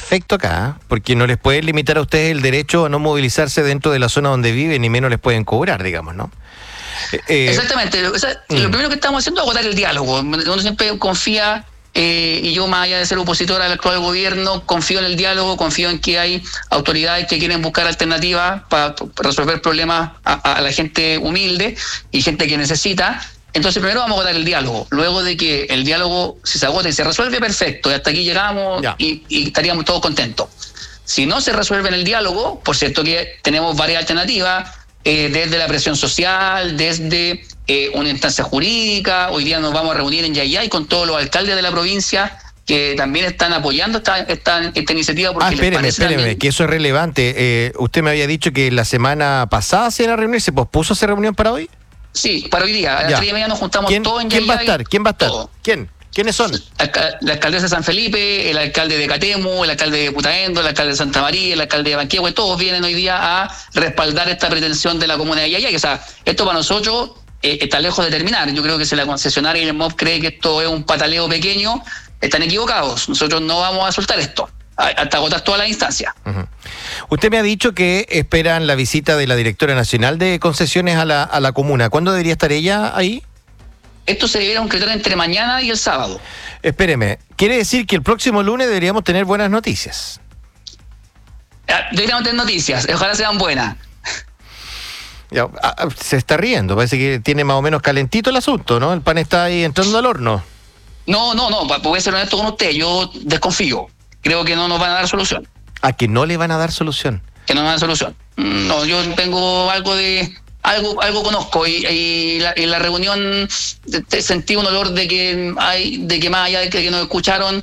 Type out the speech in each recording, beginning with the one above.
perfecto acá, porque no les pueden limitar a ustedes el derecho a no movilizarse dentro de la zona donde viven, ni menos les pueden cobrar, digamos, ¿no? Exactamente. O sea, lo primero que estamos haciendo es agotar el diálogo. Uno siempre confía, y yo, más allá de ser opositor al actual gobierno, confío en el diálogo, confío en que hay autoridades que quieren buscar alternativas para resolver problemas a la gente humilde y gente que necesita. Entonces primero vamos a agotar el diálogo. Luego de que el diálogo se agota y se resuelve, perfecto, y hasta aquí llegamos y estaríamos todos contentos. Si no se resuelve en el diálogo, por cierto que tenemos varias alternativas, desde la presión social, desde una instancia jurídica. Hoy día nos vamos a reunir en Yayay con todos los alcaldes de la provincia que también están apoyando esta iniciativa. Porque espéreme, que eso es relevante. Usted me había dicho que la semana pasada se iban a reunir, ¿se pospuso esa reunión para hoy? Sí, para hoy día. A las 3:30 nos juntamos todos en Yayay. ¿Quién va a estar? Todo. ¿Quiénes son? La alcaldesa de San Felipe, el alcalde de Catemu, el alcalde de Putaendo, el alcalde de Santa María, el alcalde de Banquihue, todos vienen hoy día a respaldar esta pretensión de la comuna de Yayay. O sea, esto para nosotros está lejos de terminar. Yo creo que si la concesionaria y el MOB cree que esto es un pataleo pequeño, están equivocados. Nosotros no vamos a soltar esto hasta agotar todas las instancias. Uh-huh. Usted me ha dicho que esperan la visita de la directora nacional de concesiones a la comuna. ¿Cuándo debería estar ella ahí? Esto se debería concretar entre mañana y el sábado. Espéreme, ¿quiere decir que el próximo lunes deberíamos tener buenas noticias? Deberíamos tener noticias, ojalá sean buenas. Ya, se está riendo, parece que tiene más o menos calentito el asunto, ¿no? El pan está ahí entrando al horno. No, voy a ser honesto con usted, yo desconfío. Creo que no nos van a dar solución. ¿A que no le van a dar solución? Que no nos van a dar solución. No, yo tengo algo conozco y la reunión sentí un olor de que más allá de que nos escucharon,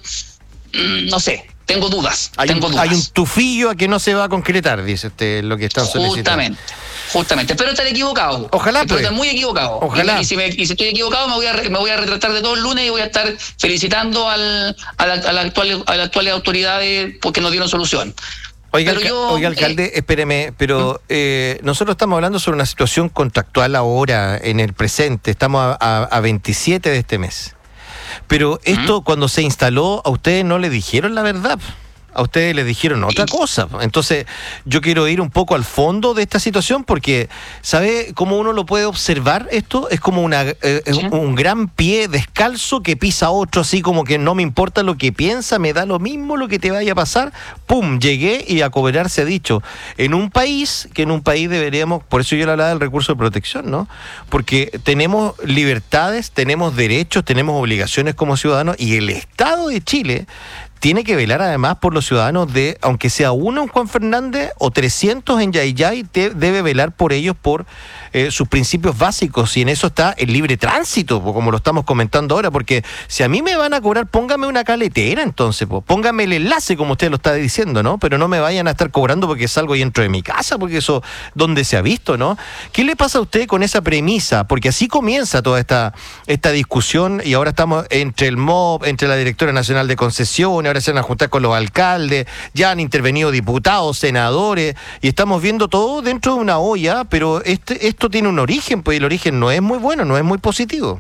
no sé, tengo dudas. Hay un tufillo a que no se va a concretar, dice usted, lo que están solicitando. Justamente, espero estar equivocado. Ojalá, espero estar muy equivocado. Ojalá. Y si estoy equivocado, me voy a retratar de todo el lunes y voy a estar felicitando a las actuales autoridades porque nos dieron solución. Oiga, alcalde, espéreme, pero nosotros estamos hablando sobre una situación contractual ahora, en el presente. Estamos a 27 de este mes. Pero esto, cuando se instaló, a ustedes no le dijeron la verdad. A ustedes les dijeron otra cosa. Entonces, yo quiero ir un poco al fondo de esta situación porque, ¿sabe cómo uno lo puede observar esto? Es como un gran pie descalzo que pisa otro, así como que no me importa lo que piensa, me da lo mismo lo que te vaya a pasar. ¡Pum! Llegué y a cobrar se ha dicho. En un país deberíamos, por eso yo le hablaba del recurso de protección, ¿no? Porque tenemos libertades, tenemos derechos, tenemos obligaciones como ciudadanos y el Estado de Chile tiene que velar además por los ciudadanos de, aunque sea uno en Juan Fernández o 300 en Yayay, debe velar por ellos, por sus principios básicos, y en eso está el libre tránsito, como lo estamos comentando ahora, porque si a mí me van a cobrar, póngame una caletera entonces, póngame el enlace como usted lo está diciendo, ¿no? Pero no me vayan a estar cobrando porque salgo y entro de mi casa, porque eso, ¿dónde se ha visto, no? ¿Qué le pasa a usted con esa premisa? Porque así comienza toda esta discusión y ahora estamos entre el MOB, entre la Directora Nacional de Concesiones, ahora se van a juntar con los alcaldes, ya han intervenido diputados, senadores, y estamos viendo todo dentro de una olla, pero esto tiene un origen, pues el origen no es muy bueno, no es muy positivo.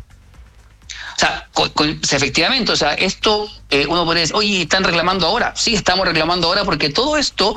O sea, efectivamente, o sea, esto uno puede decir, oye, ¿están reclamando ahora? Sí, estamos reclamando ahora porque todo esto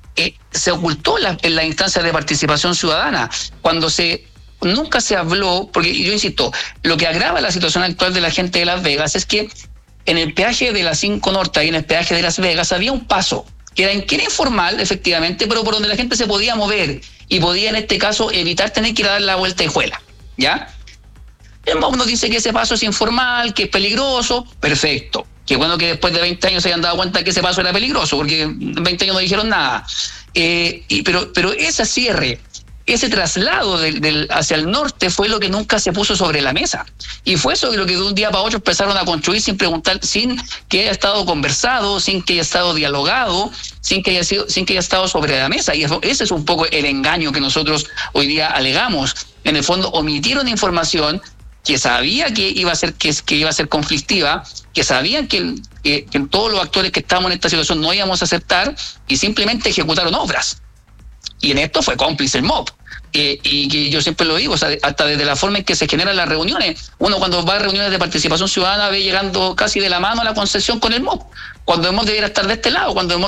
se ocultó en la instancia de participación ciudadana, cuando nunca se habló, porque yo insisto, lo que agrava la situación actual de la gente de Las Vegas es que en el peaje de la 5 Norte y en el peaje de Las Vegas había un paso que era informal, efectivamente, pero por donde la gente se podía mover y podía, en este caso, evitar tener que ir a dar la vuelta de juela, ¿ya? El MOB nos dice que ese paso es informal, que es peligroso, perfecto. Qué bueno que después de 20 años se hayan dado cuenta que ese paso era peligroso, porque en 20 años no dijeron nada. Pero ese cierre, ese traslado hacia el norte fue lo que nunca se puso sobre la mesa. Y fue eso lo que de un día para otro empezaron a construir sin preguntar, sin que haya estado conversado, sin que haya estado dialogado, sin que haya estado sobre la mesa. Y ese es un poco el engaño que nosotros hoy día alegamos. En el fondo, omitieron información que sabía que iba a ser conflictiva, que sabían que todos los actores que estábamos en esta situación no íbamos a aceptar, y simplemente ejecutaron obras. Y en esto fue cómplice el MOB. Y que yo siempre lo digo, o sea, hasta desde la forma en que se generan las reuniones. Uno cuando va a reuniones de participación ciudadana ve llegando casi de la mano a la concesión con el MOB, cuando el MOB debiera estar de este lado, cuando el MOB